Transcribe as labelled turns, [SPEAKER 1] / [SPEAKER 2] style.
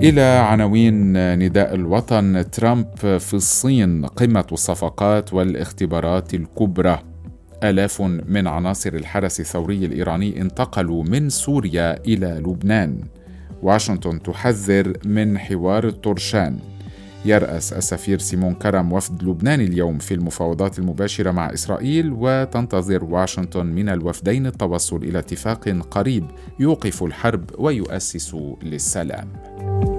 [SPEAKER 1] إلى عناوين نداء الوطن. ترامب في الصين، قمة الصفقات والاختبارات الكبرى. آلاف من عناصر الحرس الثوري الإيراني انتقلوا من سوريا إلى لبنان. واشنطن تحذر من حوار الطرشان. يرأس السفير سيمون كرم وفد لبنان اليوم في المفاوضات المباشرة مع إسرائيل، وتنتظر واشنطن من الوفدين التوصل إلى اتفاق قريب يوقف الحرب ويؤسس للسلام.